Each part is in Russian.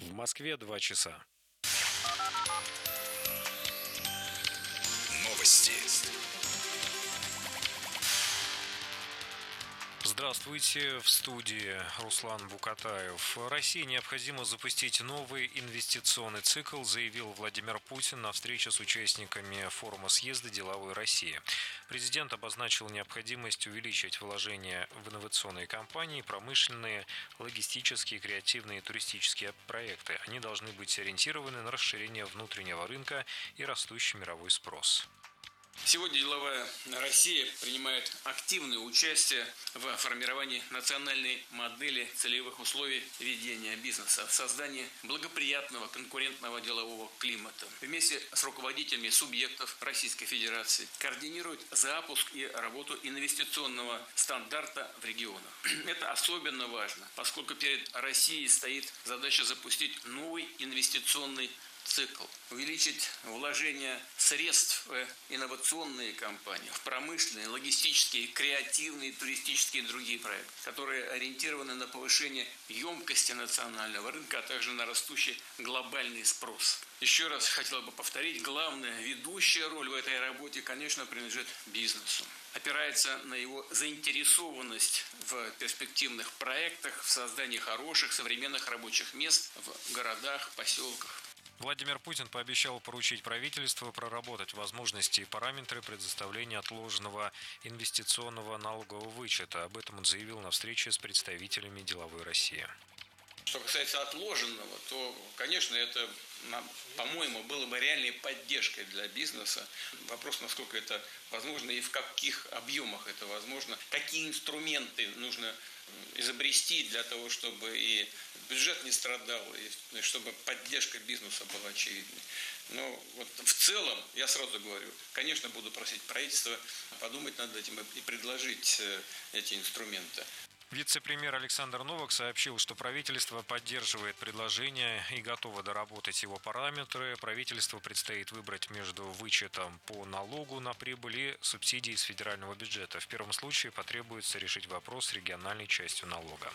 В Москве 2 часа. Новости. Здравствуйте, в студии Руслан Букатаев. России необходимо запустить новый инвестиционный цикл, заявил Владимир Путин на встрече с участниками форума съезда «Деловой России». Президент обозначил необходимость увеличить вложения в инновационные компании, промышленные, логистические, креативные и туристические проекты. Они должны быть ориентированы на расширение внутреннего рынка и растущий мировой спрос. Сегодня «Деловая Россия» принимает активное участие в формировании национальной модели целевых условий ведения бизнеса, в создании благоприятного конкурентного делового климата. Вместе с руководителями субъектов Российской Федерации координирует запуск и работу инвестиционного стандарта в регионах. Это особенно важно, поскольку перед Россией стоит задача запустить новый инвестиционный цикл, увеличить вложение средств в инновационные компании, в промышленные, логистические, креативные, туристические и другие проекты, которые ориентированы на повышение емкости национального рынка, а также на растущий глобальный спрос. Еще раз хотел бы повторить, главная ведущая роль в этой работе, конечно, принадлежит бизнесу. Опирается на его заинтересованность в перспективных проектах, в создании хороших современных рабочих мест в городах, поселках. Владимир Путин пообещал поручить правительству проработать возможности и параметры предоставления отложенного инвестиционного налогового вычета. Об этом он заявил на встрече с представителями «Деловой России». Что касается отложенного, то, конечно, это, по-моему, было бы реальной поддержкой для бизнеса. Вопрос, насколько это возможно и в каких объемах это возможно, какие инструменты нужно изобрести для того, чтобы и бюджет не страдал, и чтобы поддержка бизнеса была очевидной. Но вот в целом, я сразу говорю, конечно, буду просить правительства подумать над этим и предложить эти инструменты. Вице-премьер Александр Новак сообщил, что правительство поддерживает предложение и готово доработать его параметры. Правительству предстоит выбрать между вычетом по налогу на прибыль и субсидией из федерального бюджета. В первом случае потребуется решить вопрос с региональной частью налога.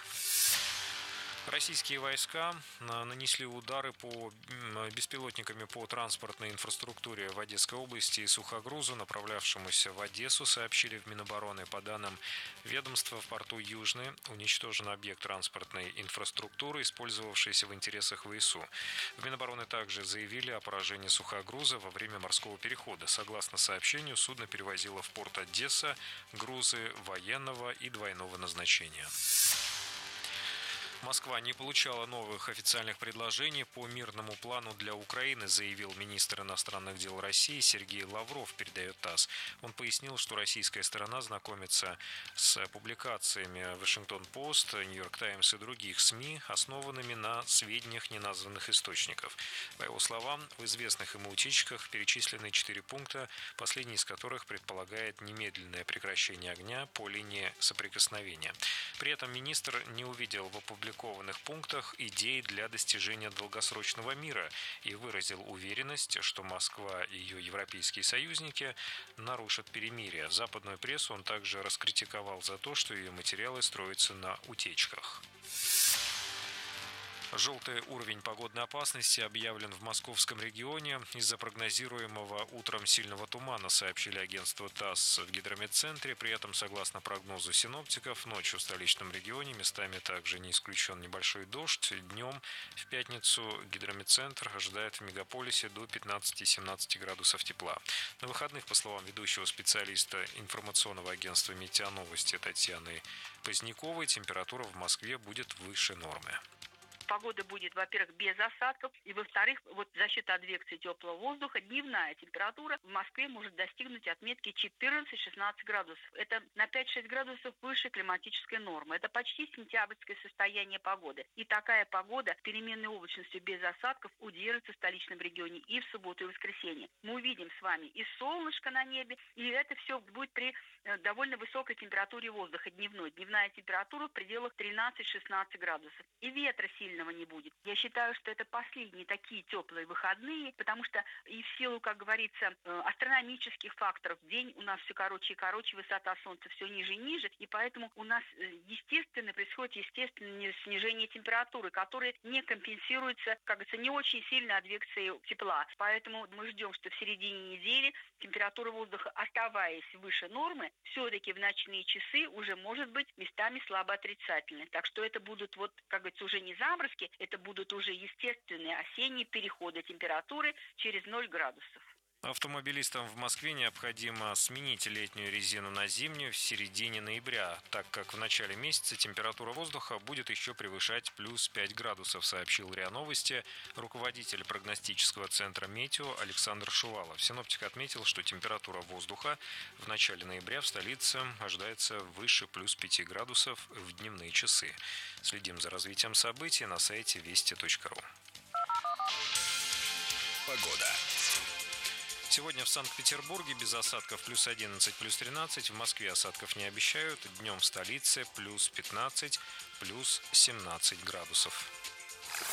Российские войска нанесли удары беспилотниками по транспортной инфраструктуре в Одесской области и сухогрузу, направлявшемуся в Одессу, сообщили в Минобороны. По данным ведомства, в порту Южный уничтожен объект транспортной инфраструктуры, использовавшийся в интересах ВСУ. В Минобороны также заявили о поражении сухогруза во время морского перехода. Согласно сообщению, судно перевозило в порт Одесса грузы военного и двойного назначения. Москва не получала новых официальных предложений по мирному плану для Украины, заявил министр иностранных дел России Сергей Лавров, передает ТАСС. Он пояснил, что российская сторона знакомится с публикациями Вашингтон-Пост, Нью-Йорк Таймс и других СМИ, основанными на сведениях неназванных источников. По его словам, в известных ему утечках перечислены 4 пункта, последний из которых предполагает немедленное прекращение огня по линии соприкосновения. При этом министр не увидел в опубликованных пунктах идей для достижения долгосрочного мира и выразил уверенность, что Москва и ее европейские союзники нарушат перемирие. Западную прессу он также раскритиковал за то, что ее материалы строятся на утечках. Желтый уровень погодной опасности объявлен в московском регионе из-за прогнозируемого утром сильного тумана, сообщили агентству ТАСС в гидрометцентре. При этом, согласно прогнозу синоптиков, ночью в столичном регионе местами также не исключен небольшой дождь. Днем в пятницу гидрометцентр ожидает в мегаполисе до 15-17 градусов тепла. На выходных, по словам ведущего специалиста информационного агентства «Метеоновости» Татьяны Поздняковой, температура в Москве будет выше нормы. Погода будет, во-первых, без осадков, и, во-вторых, вот за счет адвекции теплого воздуха дневная температура в Москве может достигнуть отметки 14-16 градусов. Это на 5-6 градусов выше климатической нормы. Это почти сентябрьское состояние погоды. И такая погода переменной облачностью без осадков удержится в столичном регионе и в субботу и воскресенье. Мы увидим с вами и солнышко на небе, и это все будет при довольно высокой температуре воздуха дневной. Дневная температура в пределах 13-16 градусов. И ветра сильного сильного не будет. Я считаю, что это последние такие теплые выходные, потому что и в силу, как говорится, астрономических факторов, день у нас все короче и короче, высота Солнца все ниже и ниже, и поэтому у нас происходит естественное снижение температуры, которое не компенсируется, как говорится, не очень сильно адвекцией тепла. Поэтому мы ждем, что в середине недели температура воздуха, оставаясь выше нормы, все-таки в ночные часы уже может быть местами слабо отрицательной. Так что это будут, как говорится, уже не заморозки, это будут уже естественные осенние переходы температуры через 0 градусов. Автомобилистам в Москве необходимо сменить летнюю резину на зимнюю в середине ноября, так как в начале месяца температура воздуха будет еще превышать плюс 5 градусов, сообщил РИА Новости руководитель прогностического центра «Метео» Александр Шувалов. Синоптик отметил, что температура воздуха в начале ноября в столице ожидается выше плюс 5 градусов в дневные часы. Следим за развитием событий на сайте вести.ру. Погода. Сегодня в Санкт-Петербурге без осадков плюс 11, плюс 13. В Москве осадков не обещают. Днем в столице плюс 15, плюс 17 градусов.